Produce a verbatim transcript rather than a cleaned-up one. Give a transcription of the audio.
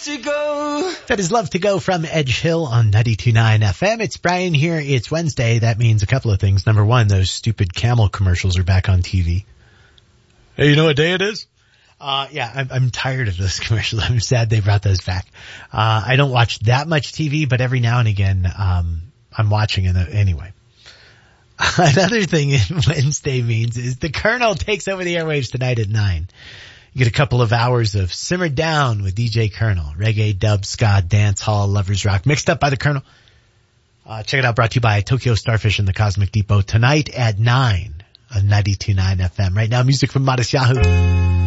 love to go. That is Love to Go from Edge Hill on ninety-two point nine F M. It's Brian here. It's Wednesday. That means a couple of things. Number one, those stupid Camel commercials are back on T V. Hey, you know what day it is? Uh, yeah, I'm, I'm tired of those commercials. I'm sad they brought those back. Uh, I don't watch that much T V, but every now and again, um, I'm watching it anyway. Another thing Wednesday means is the Colonel takes over the airwaves tonight at nine. You get a couple of hours of Simmer Down with D J Colonel. Reggae, dub, ska, dance hall, lovers rock, mixed up by the Colonel. Uh, check it out, brought to you by Tokyo Starfish and the Cosmic Depot tonight at nine on ninety-two point nine F M. Right now, music from Modest Yahoo.